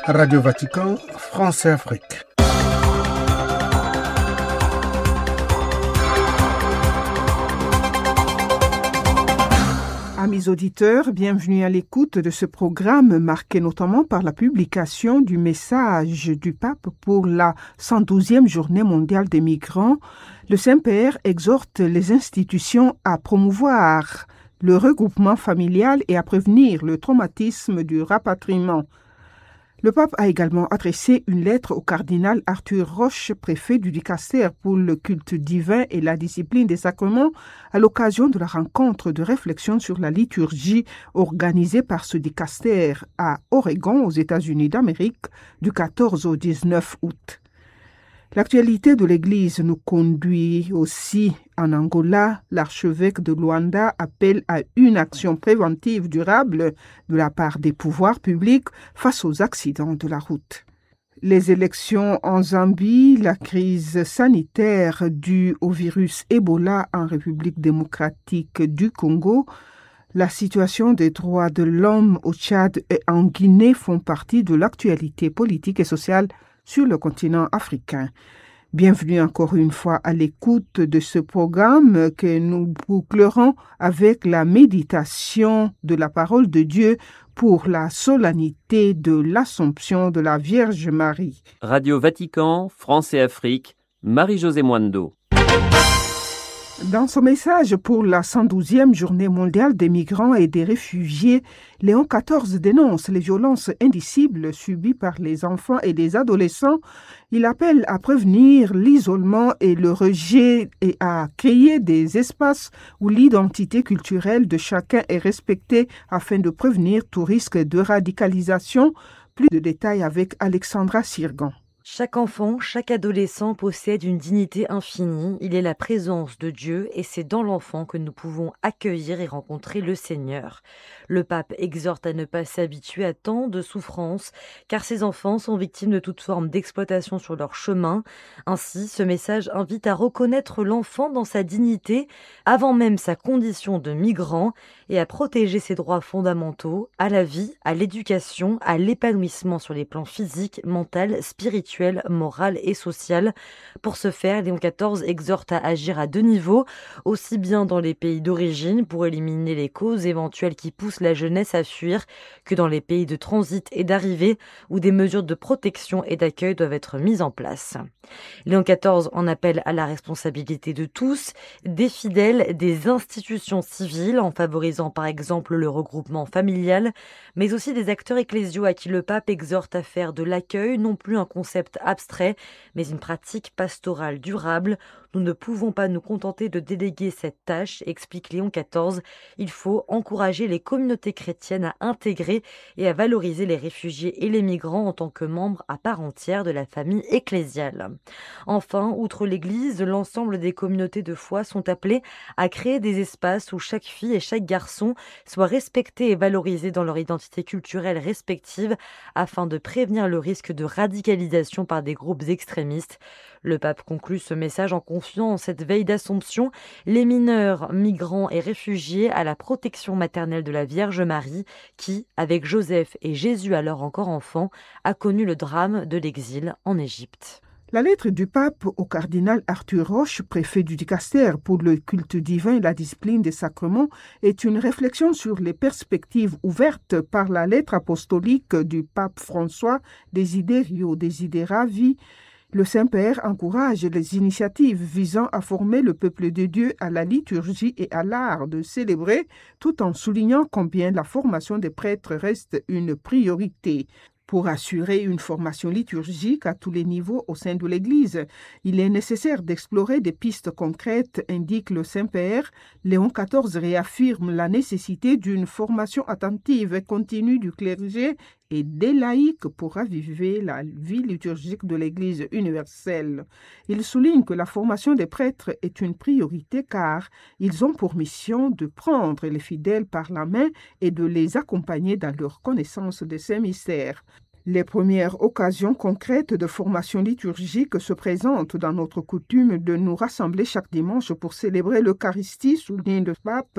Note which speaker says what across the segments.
Speaker 1: Radio Vatican, France et Afrique.
Speaker 2: Amis auditeurs, bienvenue à l'écoute de ce programme marqué notamment par la publication du message du pape pour la 112e journée mondiale des migrants. Le Saint-Père exhorte les institutions à promouvoir le regroupement familial et à prévenir le traumatisme du rapatriement. Le pape a également adressé une lettre au cardinal Arthur Roche, préfet du Dicaster pour le culte divin et la discipline des sacrements, à l'occasion de la rencontre de réflexion sur la liturgie organisée par ce Dicaster à Oregon, aux États-Unis d'Amérique, du 14 au 19 août. L'actualité de l'Église nous conduit aussi en Angola. L'archevêque de Luanda appelle à une action préventive durable de la part des pouvoirs publics face aux accidents de la route. Les élections en Zambie, la crise sanitaire due au virus Ebola en République démocratique du Congo, la situation des droits de l'homme au Tchad et en Guinée font partie de l'actualité politique et sociale sur le continent africain. Bienvenue encore une fois à l'écoute de ce programme que nous bouclerons avec la méditation de la parole de Dieu pour la solennité de l'Assomption de la Vierge Marie.
Speaker 3: Radio Vatican, France et Afrique, Marie-Josée Mwando.
Speaker 2: Dans son message pour la 112e journée mondiale des migrants et des réfugiés, Léon XIV dénonce les violences indicibles subies par les enfants et les adolescents. Il appelle à prévenir l'isolement et le rejet et à créer des espaces où l'identité culturelle de chacun est respectée afin de prévenir tout risque de radicalisation. Plus de détails avec Alexandra Sirgan.
Speaker 4: Chaque enfant, chaque adolescent possède une dignité infinie. Il est la présence de Dieu et c'est dans l'enfant que nous pouvons accueillir et rencontrer le Seigneur. Le pape exhorte à ne pas s'habituer à tant de souffrances, car ces enfants sont victimes de toute forme d'exploitation sur leur chemin. Ainsi, ce message invite à reconnaître l'enfant dans sa dignité, avant même sa condition de migrant, et à protéger ses droits fondamentaux, à la vie, à l'éducation, à l'épanouissement sur les plans physiques, mental, spirituel, moral et social. Pour ce faire, Léon XIV exhorte à agir à deux niveaux, aussi bien dans les pays d'origine pour éliminer les causes éventuelles qui poussent la jeunesse à fuir, que dans les pays de transit et d'arrivée où des mesures de protection et d'accueil doivent être mises en place. Léon XIV en appelle à la responsabilité de tous, des fidèles, des institutions civiles, en favorisant par exemple le regroupement familial, mais aussi des acteurs ecclésiaux à qui le pape exhorte à faire de l'accueil non plus un concept abstrait, mais une pratique pastorale durable. Nous ne pouvons pas nous contenter de déléguer cette tâche, explique Léon XIV. Il faut encourager les communautés chrétiennes à intégrer et à valoriser les réfugiés et les migrants en tant que membres à part entière de la famille ecclésiale. Enfin, outre l'Église, l'ensemble des communautés de foi sont appelées à créer des espaces où chaque fille et chaque garçon soient respectés et valorisés dans leur identité culturelle respective afin de prévenir le risque de radicalisation par des groupes extrémistes. Le pape conclut ce message en confiant en cette veille d'Assomption les mineurs, migrants et réfugiés à la protection maternelle de la Vierge Marie qui, avec Joseph et Jésus alors encore enfant, a connu le drame de l'exil en Égypte.
Speaker 2: La lettre du pape au cardinal Arthur Roche, préfet du Dicaster pour le culte divin et la discipline des sacrements, est une réflexion sur les perspectives ouvertes par la lettre apostolique du pape François Desiderio Desideravi. Le Saint-Père encourage les initiatives visant à former le peuple de Dieu à la liturgie et à l'art de célébrer, tout en soulignant combien la formation des prêtres reste une priorité. Pour assurer une formation liturgique à tous les niveaux au sein de l'Église, il est nécessaire d'explorer des pistes concrètes, indique le Saint-Père. Léon XIV réaffirme la nécessité d'une formation attentive et continue du clergé et des laïcs pour raviver la vie liturgique de l'Église universelle. Il souligne que la formation des prêtres est une priorité car ils ont pour mission de prendre les fidèles par la main et de les accompagner dans leur connaissance de ces mystères. Les premières occasions concrètes de formation liturgique se présentent dans notre coutume de nous rassembler chaque dimanche pour célébrer l'Eucharistie, souligne le pape,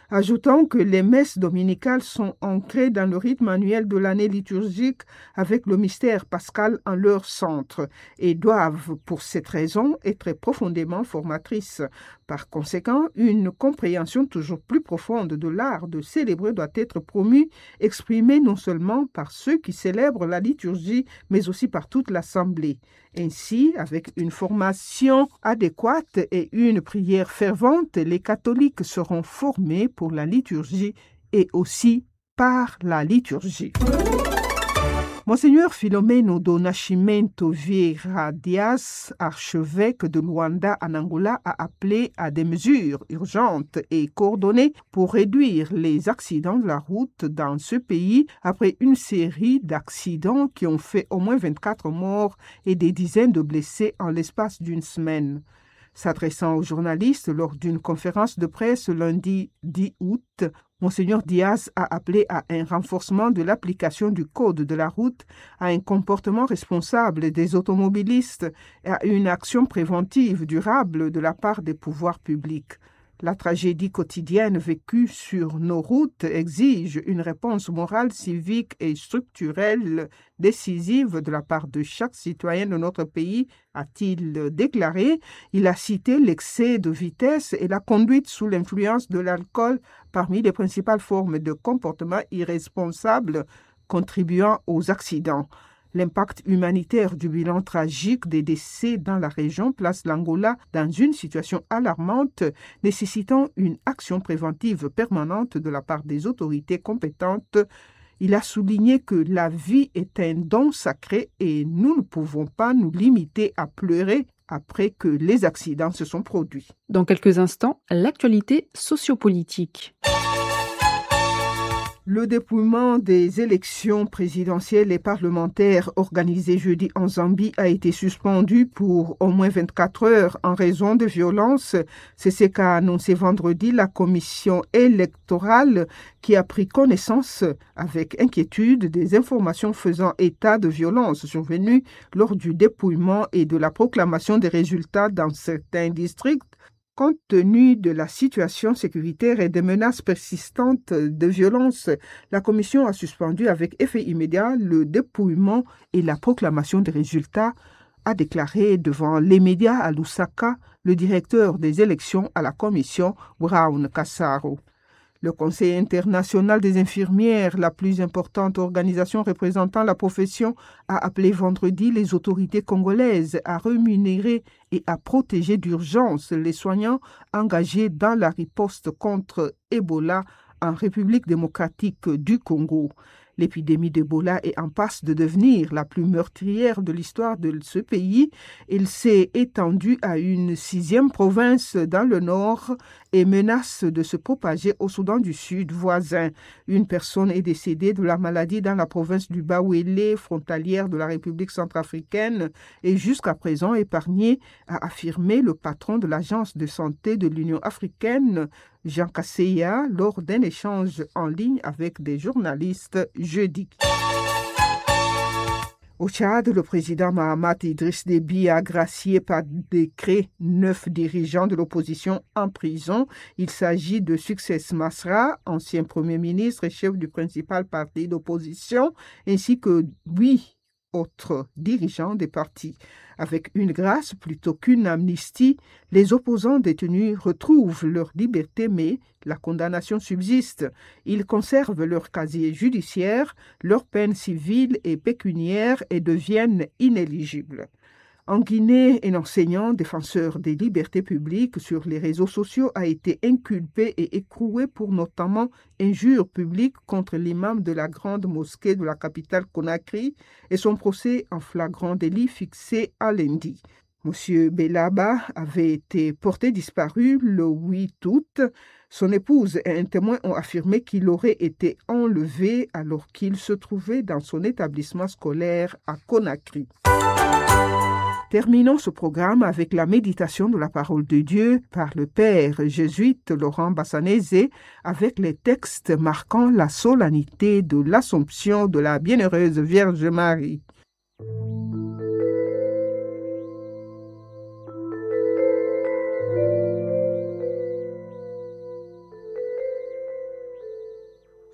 Speaker 2: ajoutant que les messes dominicales sont ancrées dans le rythme annuel de l'année liturgique avec le mystère pascal en leur centre et doivent, pour cette raison, être profondément formatrices. Par conséquent, une compréhension toujours plus profonde de l'art de célébrer doit être promue, exprimée non seulement par ceux qui célèbrent la liturgie, mais aussi par toute l'Assemblée. Ainsi, avec une formation adéquate et une prière fervente, les catholiques seront formés pour la liturgie et aussi par la liturgie. Monseigneur Filomeno do Nascimento Vieira Dias, archevêque de Luanda en Angola, a appelé à des mesures urgentes et coordonnées pour réduire les accidents de la route dans ce pays après une série d'accidents qui ont fait au moins 24 morts et des dizaines de blessés en l'espace d'une semaine. S'adressant aux journalistes lors d'une conférence de presse lundi 10 août, Monseigneur Diaz a appelé à un renforcement de l'application du code de la route, à un comportement responsable des automobilistes et à une action préventive durable de la part des pouvoirs publics. La tragédie quotidienne vécue sur nos routes exige une réponse morale, civique et structurelle décisive de la part de chaque citoyen de notre pays, a-t-il déclaré. Il a cité l'excès de vitesse et la conduite sous l'influence de l'alcool parmi les principales formes de comportement irresponsable contribuant aux accidents. L'impact humanitaire du bilan tragique des décès dans la région place l'Angola dans une situation alarmante, nécessitant une action préventive permanente de la part des autorités compétentes. Il a souligné que la vie est un don sacré et nous ne pouvons pas nous limiter à pleurer après que les accidents se sont produits.
Speaker 5: Dans quelques instants, l'actualité sociopolitique.
Speaker 2: Le dépouillement des élections présidentielles et parlementaires organisées jeudi en Zambie a été suspendu pour au moins 24 heures en raison de violences. C'est ce qu'a annoncé vendredi la commission électorale qui a pris connaissance avec inquiétude des informations faisant état de violences survenues lors du dépouillement et de la proclamation des résultats dans certains districts. Compte tenu de la situation sécuritaire et des menaces persistantes de violence, la Commission a suspendu avec effet immédiat le dépouillement et la proclamation des résultats, a déclaré devant les médias à Lusaka le directeur des élections à la Commission, Brown Kassaro. Le Conseil international des infirmières, la plus importante organisation représentant la profession, a appelé vendredi les autorités congolaises à rémunérer et à protéger d'urgence les soignants engagés dans la riposte contre Ebola en République démocratique du Congo. L'épidémie d'Ebola est en passe de devenir la plus meurtrière de l'histoire de ce pays. Elle s'est étendue à une 6e province dans le nord et menace de se propager au Soudan du Sud voisin. Une personne est décédée de la maladie dans la province du Bawele, frontalière de la République centrafricaine, et jusqu'à présent épargnée, a affirmé le patron de l'Agence de santé de l'Union africaine, Jean Kasseya, lors d'un échange en ligne avec des journalistes jeudi. Au Tchad, le président Mahamat Idriss Déby a gracié par décret 9 dirigeants de l'opposition en prison. Il s'agit de Success Masra, ancien premier ministre et chef du principal parti d'opposition, ainsi que 8 autres dirigeants des partis. Avec une grâce plutôt qu'une amnistie, les opposants détenus retrouvent leur liberté, mais la condamnation subsiste. Ils conservent leur casier judiciaire, leurs peines civiles et pécuniaires et deviennent inéligibles. En Guinée, un enseignant défenseur des libertés publiques sur les réseaux sociaux a été inculpé et écroué pour notamment injures publiques contre l'imam de la grande mosquée de la capitale Conakry et son procès en flagrant délit fixé à lundi. M. Belaba avait été porté disparu le 8 août. Son épouse et un témoin ont affirmé qu'il aurait été enlevé alors qu'il se trouvait dans son établissement scolaire à Conakry. Terminons ce programme avec la méditation de la parole de Dieu par le père jésuite Laurent Bassanese avec les textes marquant la solennité de l'Assomption de la Bienheureuse Vierge Marie.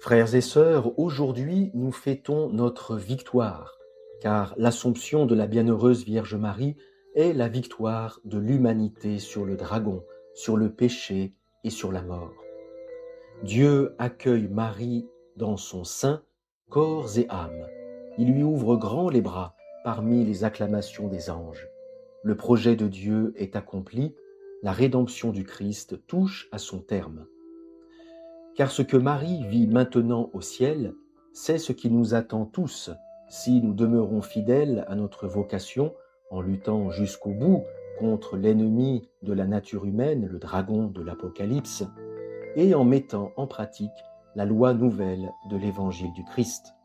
Speaker 6: Frères et sœurs, aujourd'hui nous fêtons notre victoire, car l'Assomption de la bienheureuse Vierge Marie est la victoire de l'humanité sur le dragon, sur le péché et sur la mort. Dieu accueille Marie dans son sein, corps et âme. Il lui ouvre grand les bras parmi les acclamations des anges. Le projet de Dieu est accompli, la rédemption du Christ touche à son terme. Car ce que Marie vit maintenant au ciel, c'est ce qui nous attend tous, si nous demeurons fidèles à notre vocation en luttant jusqu'au bout contre l'ennemi de la nature humaine, le dragon de l'Apocalypse, et en mettant en pratique la loi nouvelle de l'Évangile du Christ.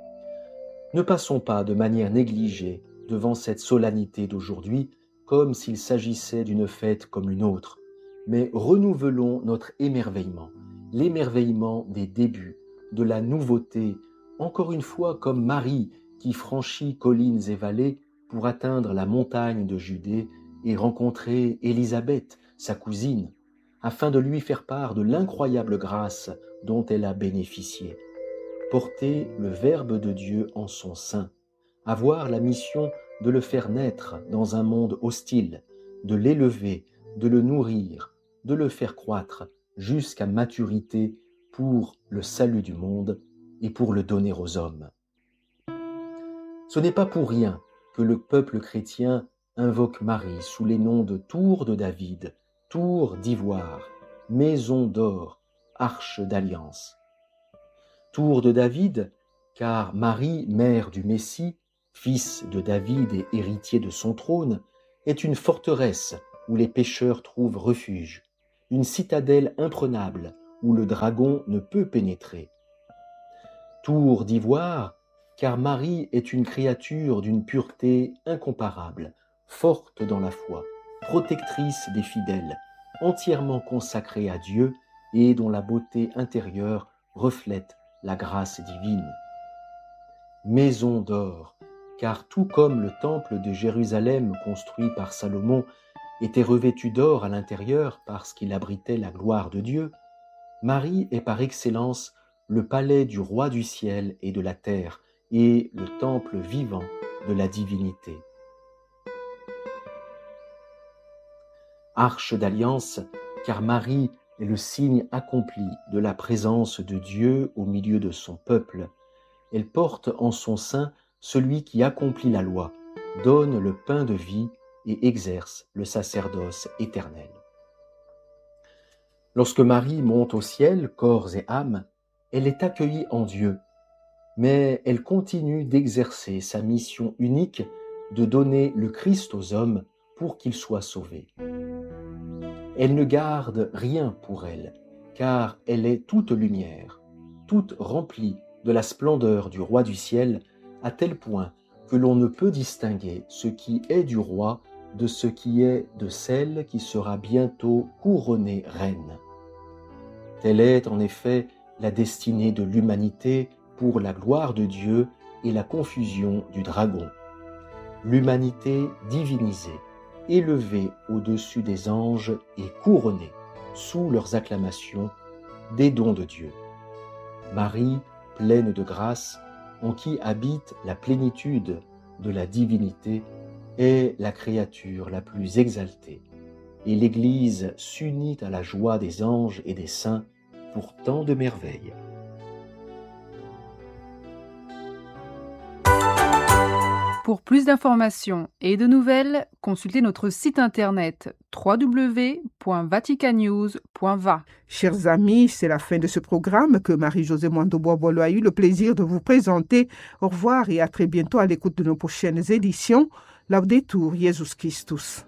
Speaker 6: Ne passons pas de manière négligée devant cette solennité d'aujourd'hui comme s'il s'agissait d'une fête comme une autre, mais renouvelons notre émerveillement, l'émerveillement des débuts, de la nouveauté, encore une fois comme Marie qui franchit collines et vallées pour atteindre la montagne de Judée et rencontrer Élisabeth, sa cousine, afin de lui faire part de l'incroyable grâce dont elle a bénéficié. Porter le Verbe de Dieu en son sein, avoir la mission de le faire naître dans un monde hostile, de l'élever, de le nourrir, de le faire croître jusqu'à maturité pour le salut du monde et pour le donner aux hommes. Ce n'est pas pour rien que le peuple chrétien invoque Marie sous les noms de Tour de David, Tour d'ivoire, Maison d'or, Arche d'alliance. Tour de David, car Marie, mère du Messie, fils de David et héritier de son trône, est une forteresse où les pécheurs trouvent refuge, une citadelle imprenable où le dragon ne peut pénétrer. Tour d'ivoire, car Marie est une créature d'une pureté incomparable, forte dans la foi, protectrice des fidèles, entièrement consacrée à Dieu et dont la beauté intérieure reflète la grâce divine. Maison d'or, car tout comme le temple de Jérusalem construit par Salomon était revêtu d'or à l'intérieur parce qu'il abritait la gloire de Dieu, Marie est par excellence le palais du roi du ciel et de la terre et le temple vivant de la divinité. Arche d'alliance, car Marie est le signe accompli de la présence de Dieu au milieu de son peuple. Elle porte en son sein celui qui accomplit la loi, donne le pain de vie et exerce le sacerdoce éternel. Lorsque Marie monte au ciel, corps et âme, elle est accueillie en Dieu, mais elle continue d'exercer sa mission unique de donner le Christ aux hommes pour qu'ils soient sauvés. Elle ne garde rien pour elle, car elle est toute lumière, toute remplie de la splendeur du roi du ciel, à tel point que l'on ne peut distinguer ce qui est du roi de ce qui est de celle qui sera bientôt couronnée reine. Telle est en effet la destinée de l'humanité pour la gloire de Dieu et la confusion du dragon. L'humanité divinisée, élevée au-dessus des anges et couronnée, sous leurs acclamations, des dons de Dieu. Marie, pleine de grâce, en qui habite la plénitude de la divinité, est la créature la plus exaltée, et l'Église s'unit à la joie des anges et des saints pour tant de merveilles.
Speaker 5: Pour plus d'informations et de nouvelles, consultez notre site internet www.vaticanews.va.
Speaker 2: Chers amis, c'est la fin de ce programme que Marie-Josée Mwandoboa-Bolo a eu le plaisir de vous présenter. Au revoir et à très bientôt à l'écoute de nos prochaines éditions. Laudetur Jesus Christus.